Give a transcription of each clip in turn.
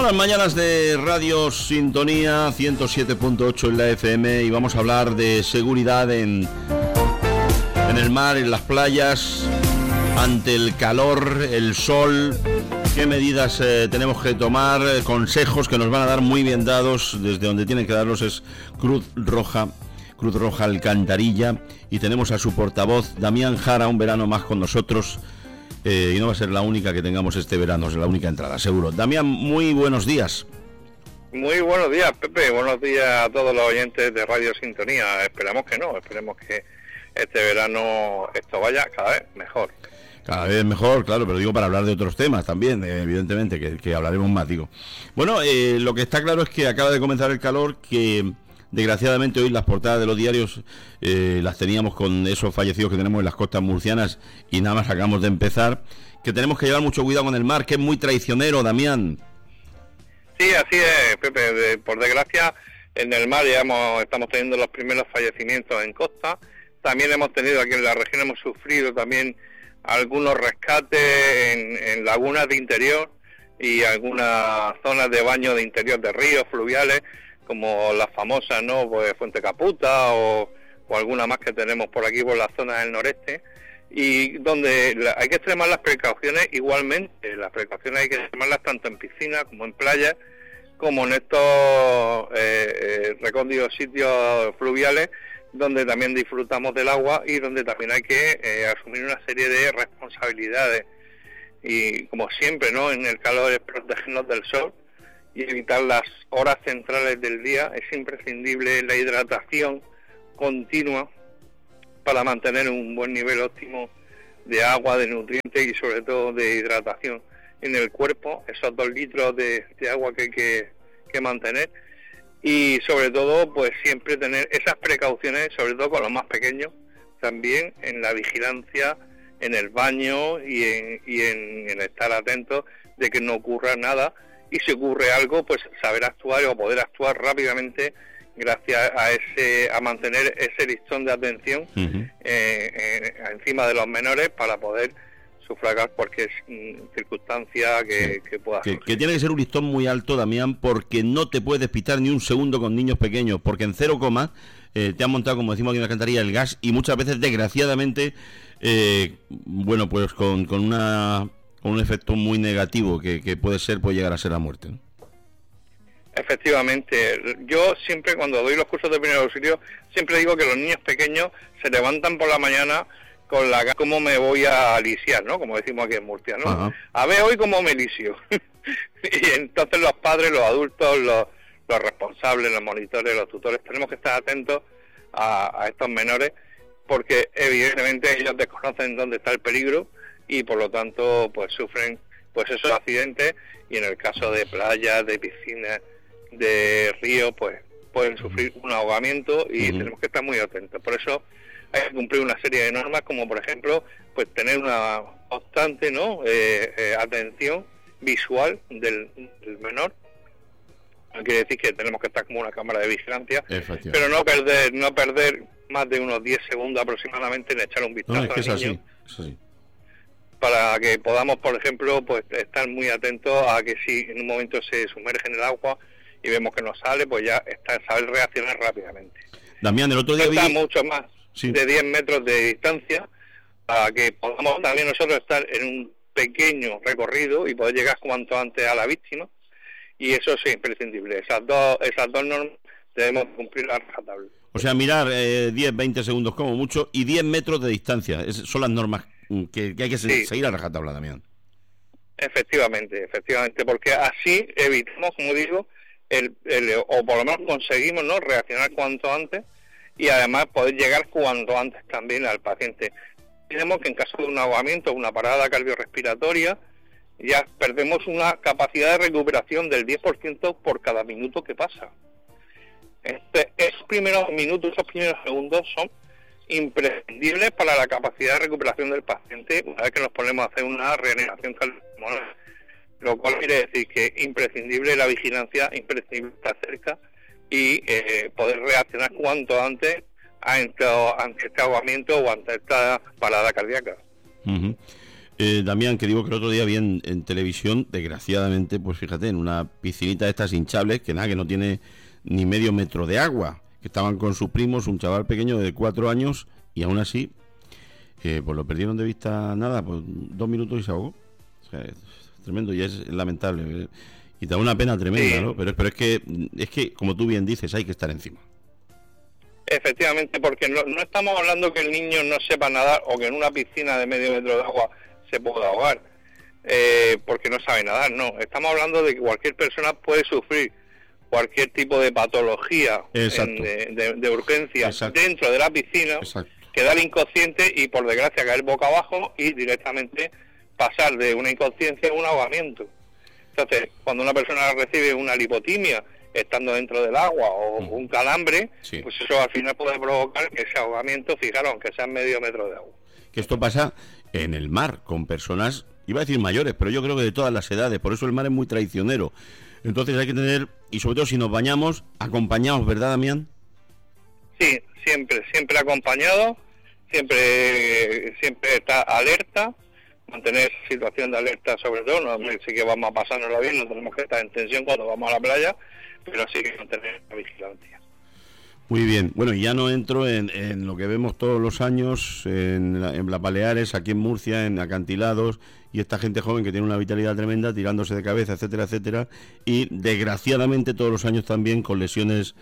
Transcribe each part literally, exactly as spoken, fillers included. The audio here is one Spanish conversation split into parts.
Son las mañanas de Radio Sintonía ciento siete punto ocho en la F M y vamos a hablar de seguridad en, en el mar, en las playas, ante el calor, el sol, qué medidas eh, tenemos que tomar, eh, consejos que nos van a dar muy bien dados, desde donde tienen que darlos es Cruz Roja, Cruz Roja Alcantarilla, y tenemos a su portavoz, Damián Jara, un verano más con nosotros. Eh, y no va a ser la única que tengamos este verano, es la única entrada, seguro. Damián, muy buenos días. Muy buenos días, Pepe. Buenos días a todos los oyentes de Radio Sintonía. Esperamos que no, esperemos que este verano esto vaya cada vez mejor. Cada vez mejor, claro, pero digo para hablar de otros temas también, eh, evidentemente, que, que hablaremos más, digo. Bueno, eh, lo que está claro es que acaba de comenzar el calor, que desgraciadamente hoy las portadas de los diarios eh, las teníamos con esos fallecidos que tenemos en las costas murcianas y nada más acabamos de empezar, que tenemos que llevar mucho cuidado con el mar, que es muy traicionero, Damián. Sí, así es, Pepe. De, por desgracia, en el mar ya hemos, estamos teniendo los primeros fallecimientos en costa. También hemos tenido aquí en la región, hemos sufrido también algunos rescates en, en lagunas de interior y algunas zonas de baño de interior de ríos fluviales, como las famosas, ¿no? Pues Fuente Caputa o, o alguna más que tenemos por aquí, por la zona del noreste, y donde la, hay que extremar las precauciones igualmente. Las precauciones hay que extremarlas tanto en piscinas como en playas, como en estos eh, eh, recónditos sitios fluviales, donde también disfrutamos del agua y donde también hay que eh, asumir una serie de responsabilidades. Y como siempre, ¿no? En el calor es protegernos del sol y evitar las horas centrales del día. Es imprescindible la hidratación continua para mantener un buen nivel óptimo de agua, de nutrientes y sobre todo de hidratación en el cuerpo, esos dos litros de, de agua que hay que, que mantener, y sobre todo pues siempre tener esas precauciones, sobre todo con los más pequeños, también en la vigilancia, en el baño y en, y en, en estar atentos de que no ocurra nada. Y si ocurre algo, pues saber actuar o poder actuar rápidamente gracias a ese a mantener ese listón de atención uh-huh. eh, eh, encima de los menores para poder sufragar cualquier circunstancia que, sí. que pueda que, que tiene que ser un listón muy alto, Damián, porque no te puedes despistar ni un segundo con niños pequeños, porque en cero coma eh, te han montado, como decimos aquí en la alcantarilla, el gas, y muchas veces, desgraciadamente, eh, bueno, pues con, con una... con un efecto muy negativo que, que puede ser, puede llegar a ser la muerte, ¿no? Efectivamente, yo siempre cuando doy los cursos de primer auxilio, siempre digo que los niños pequeños se levantan por la mañana con la gana, ¿cómo me voy a lisiar?, ¿no? Como decimos aquí en Murcia, ¿no? Ajá. A ver hoy cómo me lisio. Y entonces los padres, los adultos, los, los responsables, los monitores, los tutores, tenemos que estar atentos a, a estos menores, porque evidentemente ellos desconocen dónde está el peligro y por lo tanto pues sufren pues esos accidentes, y en el caso de playas, de piscinas, de ríos, pues pueden sufrir un ahogamiento y uh-huh. tenemos que estar muy atentos. Por eso hay que cumplir una serie de normas, como por ejemplo pues tener una constante, ¿no? eh, eh, atención visual del, del menor. No quiere decir que tenemos que estar como una cámara de vigilancia, pero no perder no perder más de unos diez segundos aproximadamente en echar un vistazo no, es que al es niño. Así, es así. Para que podamos, por ejemplo, pues estar muy atentos a que si en un momento se sumerge en el agua y vemos que no sale, pues ya está, saber reaccionar rápidamente. Damián, el otro día está vi... mucho más sí. de diez metros de distancia, para que podamos también nosotros estar en un pequeño recorrido y poder llegar cuanto antes a la víctima, y eso sí es imprescindible. Esas dos, esas dos normas debemos cumplir a rajatabla. O sea, mirar eh, diez, veinte segundos como mucho y diez metros de distancia, es, son las normas que, que hay que sí. seguir a rajatabla, Damián. Efectivamente, efectivamente, porque así evitamos, como digo, el, el, o por lo menos conseguimos, ¿no?, reaccionar cuanto antes y además poder llegar cuanto antes también al paciente. Tenemos que en caso de un ahogamiento o una parada cardiorrespiratoria ya perdemos una capacidad de recuperación del diez por ciento por cada minuto que pasa. Este, esos primeros minutos, esos primeros segundos son imprescindibles para la capacidad de recuperación del paciente una vez que nos ponemos a hacer una reanimación cardiopulmonar, lo cual quiere decir que imprescindible la vigilancia, imprescindible estar cerca y eh, poder reaccionar cuanto antes ante, ante este ahogamiento o ante esta parada cardíaca. Uh-huh. Eh, Damián, que digo que el otro día vi en, en televisión, desgraciadamente, pues fíjate, en una piscinita de estas hinchables, que nada, que no tiene ni medio metro de agua, que estaban con sus primos, un chaval pequeño de cuatro años, y aún así, eh, pues lo perdieron de vista, nada, pues dos minutos y se ahogó. O sea, es tremendo y es lamentable. Y da una pena tremenda, sí. ¿no? Pero, pero es que, es que, como tú bien dices, hay que estar encima. Efectivamente, porque no, no estamos hablando que el niño no sepa nadar o que en una piscina de medio metro de agua se pueda ahogar, eh, porque no sabe nadar, no. Estamos hablando de que cualquier persona puede sufrir cualquier tipo de patología en, de, de, de urgencia Exacto. dentro de la piscina, Exacto. quedar inconsciente y por desgracia caer boca abajo y directamente pasar de una inconsciencia a un ahogamiento. Entonces, cuando una persona recibe una lipotimia estando dentro del agua o mm. un calambre, sí. pues eso al final puede provocar que ese ahogamiento, fijaros, aunque sea medio metro de agua. Que esto pasa en el mar, con personas, iba a decir mayores, pero yo creo que de todas las edades, por eso el mar es muy traicionero. Entonces hay que tener, y sobre todo si nos bañamos, acompañados, ¿verdad, Damián? Sí, siempre, siempre acompañado, siempre, siempre está alerta, mantener situación de alerta sobre todo, no sí que vamos a pasárnoslo bien, no tenemos que estar en tensión cuando vamos a la playa, pero sí que mantener la vigilancia. Muy bien, bueno, y ya no entro en, en lo que vemos todos los años en, la, en las Baleares, aquí en Murcia, en acantilados, y esta gente joven que tiene una vitalidad tremenda, tirándose de cabeza, etcétera, etcétera, y desgraciadamente todos los años también con lesiones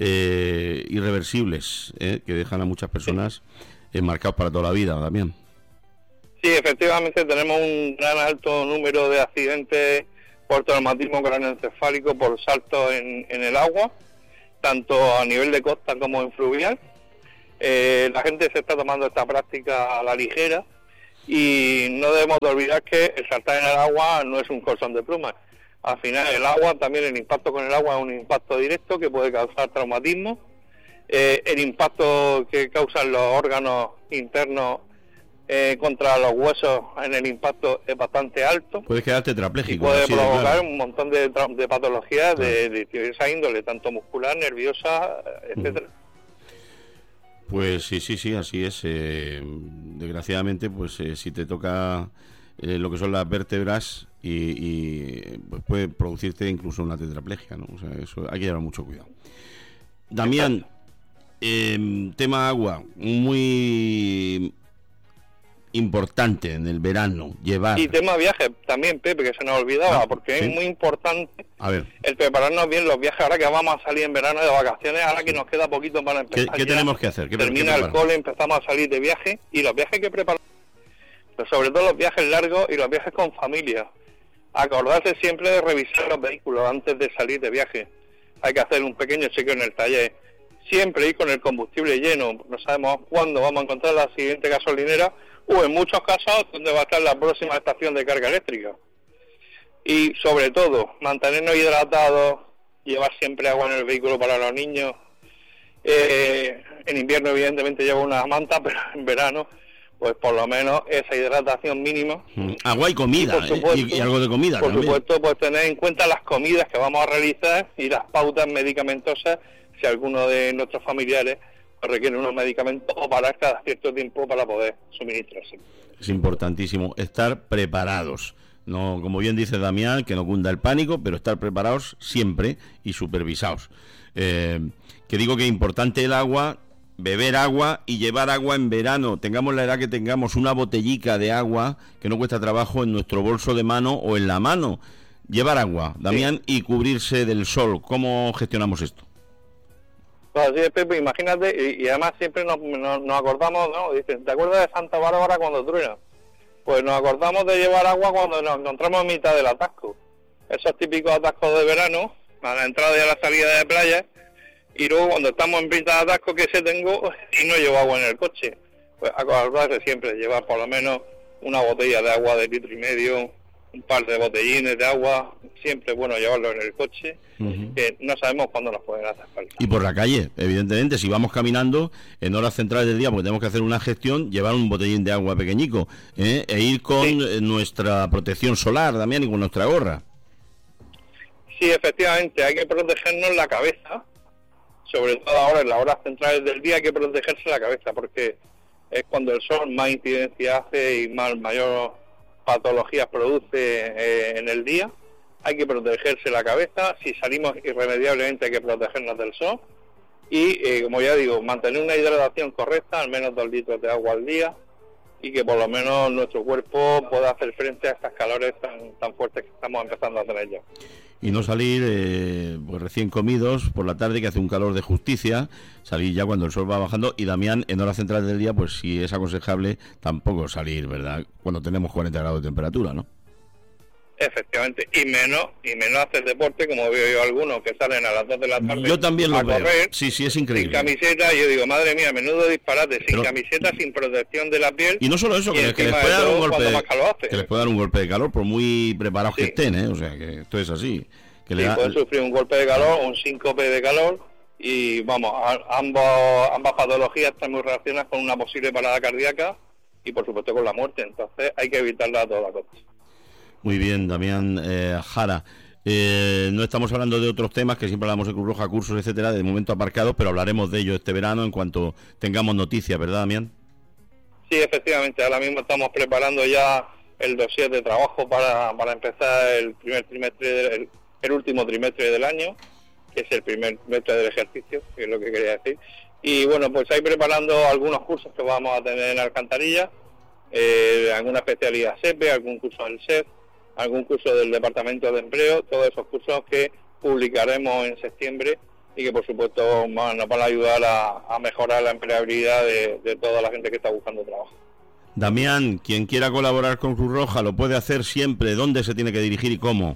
eh, irreversibles, eh, que dejan a muchas personas eh, marcados para toda la vida, Damián. Sí, efectivamente tenemos un gran alto número de accidentes por traumatismo craneoencefálico por saltos en, en el agua, tanto a nivel de costa como en fluvial. Eh, la gente se está tomando esta práctica a la ligera y no debemos de olvidar que el saltar en el agua no es un colchón de plumas. Al final el agua, también el impacto con el agua es un impacto directo que puede causar traumatismo. Eh, el impacto que causan los órganos internos Eh, contra los huesos en el impacto es bastante alto. Puedes quedar tetrapléjico. Y puede provocar claro. un montón de, de patologías claro. de, de esa índole, tanto muscular, nerviosa, etcétera. Pues sí, sí, sí, así es. Eh, desgraciadamente, pues eh, si te toca eh, lo que son las vértebras y, y pues puede producirte incluso una tetraplegia, ¿no? O sea, eso hay que llevar mucho cuidado. Damián, eh, tema agua, muy importante en el verano, llevar... Y tema viajes también, Pepe, que se nos olvidaba, ah, porque ¿sí? es muy importante a ver. el prepararnos bien los viajes, ahora que vamos a salir en verano de vacaciones, ahora que nos queda poquito para empezar. ¿Qué, qué tenemos que hacer? ¿Qué, termina qué el cole, empezamos a salir de viaje, y los viajes que preparamos, pero sobre todo los viajes largos y los viajes con familia. Acordarse siempre de revisar los vehículos antes de salir de viaje. Hay que hacer un pequeño chequeo en el taller. Siempre ir con el combustible lleno, no sabemos cuándo vamos a encontrar la siguiente gasolinera, o en muchos casos donde va a estar la próxima estación de carga eléctrica. Y sobre todo, mantenernos hidratados, llevar siempre agua en el vehículo para los niños. Eh, en invierno evidentemente llevo una manta, pero en verano, pues por lo menos esa hidratación mínima. Mm, agua y comida, y, supuesto, eh, y, y algo de comida Por también. supuesto, pues tener en cuenta las comidas que vamos a realizar y las pautas medicamentosas, si alguno de nuestros familiares requiere unos medicamentos o parar cada cierto tiempo para poder suministrarse. Es importantísimo estar preparados. No, como bien dice Damián, que no cunda el pánico, pero estar preparados siempre y supervisados. Eh, que digo que es importante el agua, beber agua y llevar agua en verano. Tengamos la edad que tengamos, una botellica de agua que no cuesta trabajo en nuestro bolso de mano o en la mano. Llevar agua, Damián, sí. Y cubrirse del sol. ¿Cómo gestionamos esto? Pues así es, Pepe, imagínate, y, y además siempre nos, nos, nos acordamos, ¿no? Dicen, ¿te acuerdas de Santa Bárbara cuando truena? Pues nos acordamos de llevar agua cuando nos encontramos en mitad del atasco. Esos típicos atascos de verano, a la entrada y a la salida de playa, y luego cuando estamos en mitad de atasco, que se tengo y no llevo agua en el coche. Pues acordarse siempre, llevar por lo menos una botella de agua de litro y medio, un par de botellines de agua, siempre es bueno llevarlo en el coche, uh-huh. que no sabemos cuándo nos pueden hacer falta. Y por la calle, evidentemente, si vamos caminando en horas centrales del día, porque tenemos que hacer una gestión, llevar un botellín de agua pequeñico, ¿eh? E ir con sí. nuestra protección solar también y con nuestra gorra. Sí, efectivamente, hay que protegernos la cabeza, sobre todo ahora en las horas centrales del día hay que protegerse la cabeza, porque es cuando el sol más incidencia hace y más mayor patologías produce eh, en el día. Hay que protegerse la cabeza. Si salimos irremediablemente hay que protegernos del sol. Y, eh, como ya digo, mantener una hidratación correcta, al menos dos litros de agua al día, y que por lo menos nuestro cuerpo pueda hacer frente a estas calores tan, tan fuertes que estamos empezando a tener ya. Y no salir eh, pues recién comidos por la tarde, que hace un calor de justicia, salir ya cuando el sol va bajando. Y Damián, en horas centrales del día, pues si es aconsejable tampoco salir, ¿verdad?, cuando tenemos cuarenta grados de temperatura, ¿no? Efectivamente, y menos y menos hacer deporte, como veo yo algunos que salen a las dos de la tarde. Yo también lo a veo. Correr, sí, sí, es increíble. Sin camiseta, yo digo, madre mía, menudo disparate, sin Pero, camiseta, sin protección de la piel. Y no solo eso, que, que les puede dar un golpe de, que les puede dar un golpe de calor, por muy preparados sí. que estén, ¿eh? O sea, que esto es así. Que sí, le da... pueden sufrir un golpe de calor, un síncope de calor, y vamos, a, ambos, ambas patologías están muy relacionadas con una posible parada cardíaca y por supuesto con la muerte, entonces hay que evitarla a toda costa. Muy bien, Damián eh, Jara. Eh, no estamos hablando de otros temas que siempre hablamos de Cruz Roja, cursos, etcétera, de momento aparcados, pero hablaremos de ello este verano en cuanto tengamos noticias, ¿verdad, Damián? Sí, efectivamente, ahora mismo estamos preparando ya el dossier de trabajo para, para empezar el primer trimestre, del, el último trimestre del año, que es el primer trimestre del ejercicio, que es lo que quería decir. Y bueno, pues ahí preparando algunos cursos que vamos a tener en Alcantarilla, eh, alguna especialidad S E P E, algún curso del S E F, algún curso del Departamento de Empleo, todos esos cursos que publicaremos en septiembre y que por supuesto nos van a ayudar a, a mejorar la empleabilidad de, de toda la gente que está buscando trabajo. Damián, quien quiera colaborar con Cruz Roja lo puede hacer siempre. ¿Dónde se tiene que dirigir y cómo?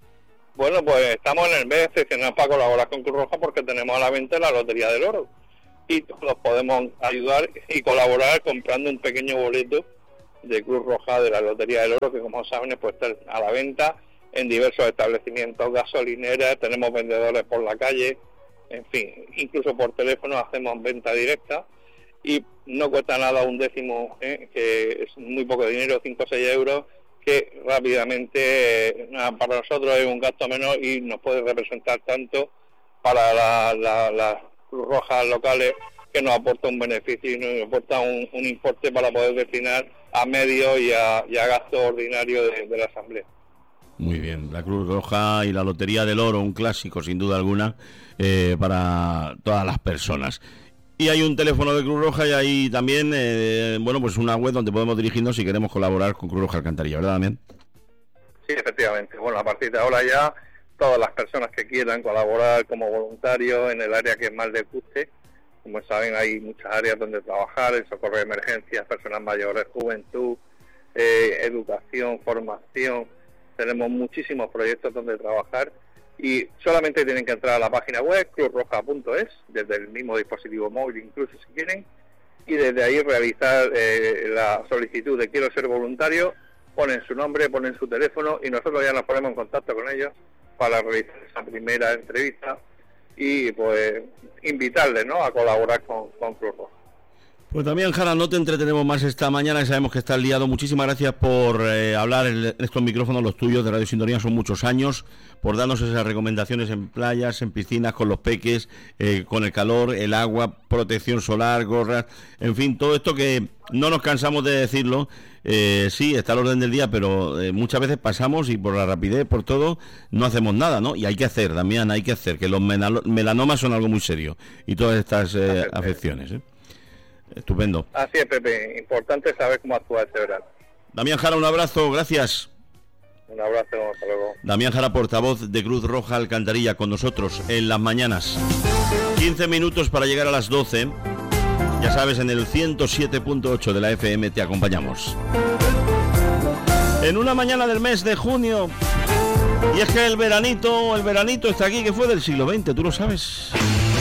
Bueno, pues estamos en el mes excepcional para colaborar con Cruz Roja porque tenemos a la venta la Lotería del Oro y los podemos ayudar y colaborar comprando un pequeño boleto de Cruz Roja de la Lotería del Oro, que como saben pues está a la venta en diversos establecimientos, gasolineras, tenemos vendedores por la calle, en fin, incluso por teléfono hacemos venta directa y no cuesta nada un décimo, ¿eh? que es muy poco dinero, cinco o seis euros, que rápidamente eh, para nosotros es un gasto menor y nos puede representar tanto para las la, la Cruz Rojas locales, que nos aporta un beneficio y nos aporta un, un importe para poder destinar a medios y a, y a gastos ordinarios de, de la Asamblea. Muy bien, la Cruz Roja y la Lotería del Oro, un clásico sin duda alguna eh, para todas las personas. Y hay un teléfono de Cruz Roja y hay también, eh, bueno, pues una web donde podemos dirigirnos si queremos colaborar con Cruz Roja Alcantarilla, ¿verdad, Damián? Sí, efectivamente. Bueno, a partir de ahora ya todas las personas que quieran colaborar como voluntarios en el área que más les guste. Como saben, hay muchas áreas donde trabajar, el socorro de emergencias, personas mayores, juventud, eh, educación, formación. Tenemos muchísimos proyectos donde trabajar y solamente tienen que entrar a la página web cruz roja punto es, desde el mismo dispositivo móvil incluso si quieren, y desde ahí realizar eh, la solicitud de quiero ser voluntario, ponen su nombre, ponen su teléfono y nosotros ya nos ponemos en contacto con ellos para realizar esa primera entrevista y pues invitarles, ¿no?, a colaborar con, con Cruz Roja. Pues también, Jara, no te entretenemos más esta mañana, sabemos que estás liado. Muchísimas gracias por eh, hablar en estos micrófonos, los tuyos de Radio Sintonía, son muchos años, por darnos esas recomendaciones en playas, en piscinas, con los peques, eh, con el calor, el agua, protección solar, gorras, en fin, todo esto que no nos cansamos de decirlo. Eh, sí, está al orden del día, pero eh, muchas veces pasamos y por la rapidez, por todo, no hacemos nada, ¿no? Y hay que hacer, Damián, hay que hacer, que los melanomas son algo muy serio y todas estas eh, afecciones, ¿eh? Estupendo. Así es, Pepe, importante saber cómo actuar este verano. Damián Jara, un abrazo, gracias. Un abrazo, hasta luego. Damián Jara, portavoz de Cruz Roja Alcantarilla, con nosotros en las mañanas. quince minutos para llegar a las doce. Ya sabes, en el ciento siete punto ocho de la F M te acompañamos. En una mañana del mes de junio. Y es que el veranito, el veranito está aquí, que fue del siglo veinte, ¿tú lo sabes?